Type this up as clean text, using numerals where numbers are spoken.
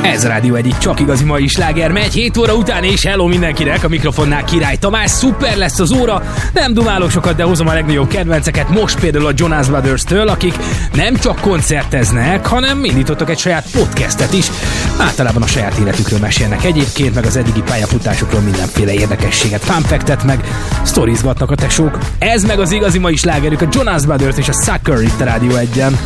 Ez Rádió egyik csak igazi mai sláger megy 7 óra után, és hello mindenkinek, a mikrofonnál Király Tamás. Szuper lesz az óra, nem dumálok sokat, de hozom a legnagyobb kedvenceket, most például a Jonas Brothers-től, akik nem csak koncerteznek, hanem indítottak egy saját podcastet is. Általában a saját életükről mesélnek egyébként, meg az eddigi pályafutásukról mindenféle érdekességet, fun fact-et, meg sztorizgatnak a tesók. Ez meg az igazi mai slágerük, a Jonas Brothers és a Sucker itt a Rádió 1-en.